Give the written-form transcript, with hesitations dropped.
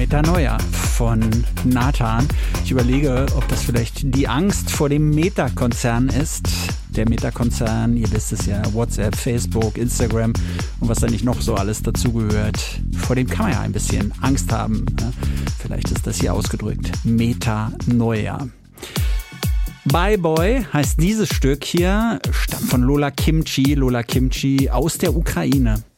Metanoia von Nathan. Ich überlege, ob das vielleicht die Angst vor dem Meta-Konzern ist. Der Meta-Konzern, ihr wisst es ja, WhatsApp, Facebook, Instagram und was da nicht noch so alles dazugehört. Vor dem kann man ja ein bisschen Angst haben. Ne? Vielleicht ist das hier ausgedrückt. Metanoia. Bye Boy heißt dieses Stück hier, stammt von Lola Kimchi aus der Ukraine.